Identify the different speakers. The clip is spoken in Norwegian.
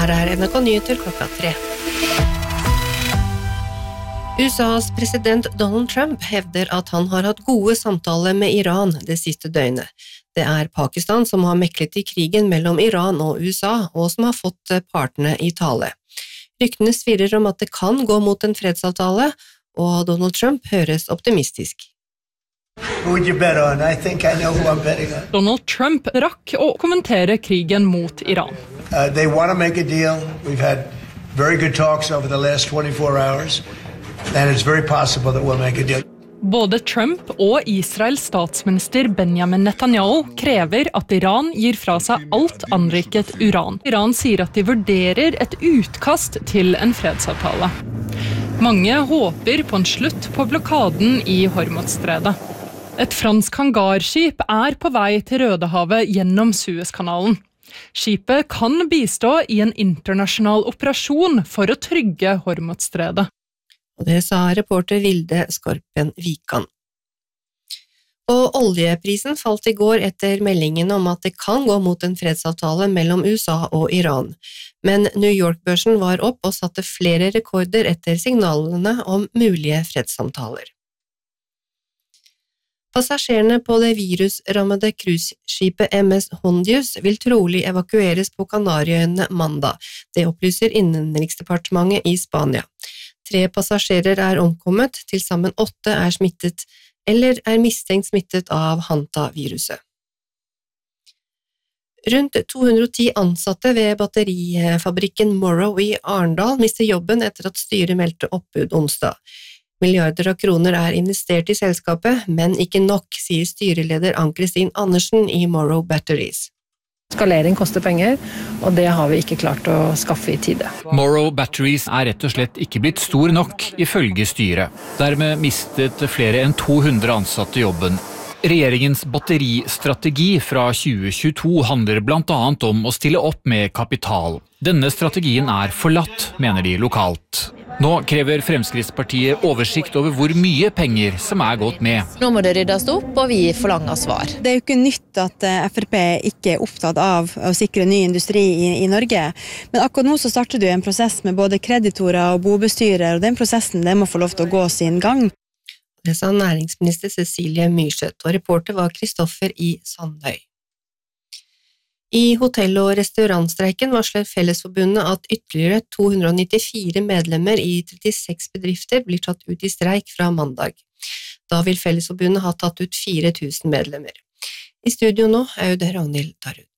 Speaker 1: Her NRK Nyheter 3. USAs president Donald Trump hevder at han har hatt gode samtaler med Iran det siste døgnet. Det Pakistan som har meklet i krigen mellom Iran og USA, og som har fått partene i tale. Ryktene svirrer om at det kan gå mot en fredsavtale, og Donald Trump høres optimistisk.
Speaker 2: Who would you bet on? I think I know who I'm betting on.
Speaker 3: Donald Trump rakk å kommentere krigen mot Iran.
Speaker 2: They want to make a deal. We've had very good talks over the last 24 hours, and it's very possible that we'll make a deal.
Speaker 3: Både Trump og Israels statsminister Benjamin Netanyahu krever at Iran gir fra seg alt anriket uran. Iran sier at de vurderer et utkast til en fredsavtale. Mange håper på en slutt på blokaden i Hormuzstredet. Et fransk hangarskip på vei til Rødehavet gjennom Suezkanalen. Skipet kan bistå i en internasjonal operasjon for å trygge Hormuzstredet.
Speaker 1: Og det sa reporter Vilde Skorpen Vikan. Og oljeprisen falt i går etter meldingen om at det kan gå mot en fredsavtale mellom USA og Iran. Men New York-børsen var opp og satte flere rekorder etter signalene om mulige fredssamtaler. Passasjerene på det virusrammede cruiseskipet MS Hondius vil trolig evakueres på Kanariøyene mandag. Det opplyser Innenriksdepartementet i Spania. 3 passasjerer omkommet, til sammen 8 smittet, eller mistenkt smittet av Hanta-viruset. Rundt 210 ansatte ved batterifabrikken Morrow i Arendal mister jobben etter at styret meldte oppbud onsdag. Milliarder av kroner investert i selskapet, men ikke nok, sier styreleder Ann-Kristin Andersen i Morrow Batteries.
Speaker 4: Skalering koster penger, og det har vi ikke klart å skaffe i tide.
Speaker 5: Morrow Batteries rett og slett ikke blitt stor nok, ifølge styret. Dermed mistet flere enn 200 ansatte jobben. Regjeringens batteristrategi fra 2022 handler blant annet om å stille opp med kapital. Denne strategien forlatt, mener de lokalt. Nå krever Fremskrittspartiet oversikt over hvor mye penger som gått med.
Speaker 6: Nå må det ryddes opp, og vi forlanger svar.
Speaker 7: Det jo ikke nytt at FrP ikke opptatt av å sikre ny industri i Norge. Men akkurat nå så starter det en prosess med både kreditorer og bobestyrer, og den prosessen må få lov til å gå sin gang.
Speaker 1: Det sa næringsminister Cecilie Myrseth, og reporter var Kristoffer I. Sandøy. I hotell- og restaurantstreiken varsler Fellesforbundet at ytterligere 294 medlemmer I 36 bedrifter blir tatt ut I streik fra mandag. Da vil Fellesforbundet ha tatt ut 4000 medlemmer. I studio nå Aud Ragnhild Darud.